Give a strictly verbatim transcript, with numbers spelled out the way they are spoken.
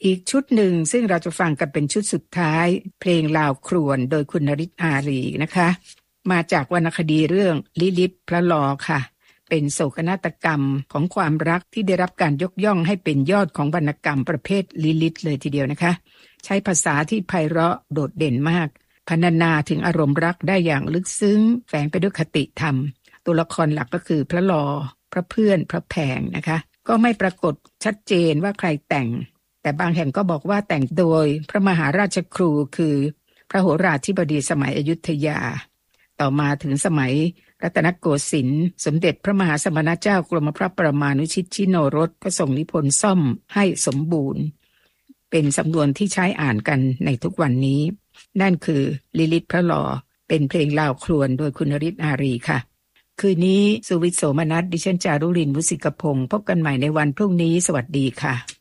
อีกชุดหนึ่งซึ่งเราจะฟังกันเป็นชุดสุดท้ายเพลงลาวครวญโดยคุณนฤทธิ์อารีนะคะมาจากวรรณคดีเรื่องลิลิตพระลอค่ะเป็นโศกนาฏกรรมของความรักที่ได้รับการยกย่องให้เป็นยอดของวรรณกรรมประเภทลิลิตเลยทีเดียวนะคะใช้ภาษาที่ไพเราะโดดเด่นมากพรรณนาถึงอารมณ์รักได้อย่างลึกซึ้งแฝงไปด้วยคติธรรมตัวละครหลักก็คือพระลอพระเพื่อนพระแพงนะคะก็ไม่ปรากฏชัดเจนว่าใครแต่งแต่บางแห่งก็บอกว่าแต่งโดยพระมหาราชครูคือพระโหราธิบดีสมัยอยุธยาต่อมาถึงสมัยรัตนโกสินทร์สมเด็จพระมหาสมณเจ้ากรมพระประมาณุชิตชิโนรสก็ส่งนิพนธ์ซ่อมให้สมบูรณ์เป็นสำนวนที่ใช้อ่านกันในทุกวันนี้นั่นคือลิลิตพระลอเป็นเพลงลาวครวญโดยคุณนฤทธิ์อารีค่ะคืนนี้สุวิทย์โสมนัสดิฉันจารุรินทร์ มุสิกพงศ์พบกันใหม่ในวันพรุ่งนี้สวัสดีค่ะ